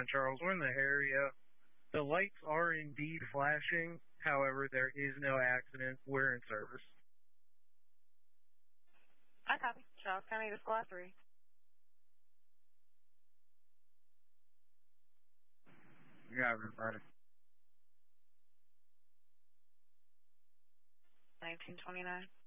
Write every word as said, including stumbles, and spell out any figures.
nine, Charles. We're in the area. The lights are indeed flashing. However, there is no accident. We're in service. I copy. Charles County to Squad three. Yeah, everybody. nineteen twenty-nine.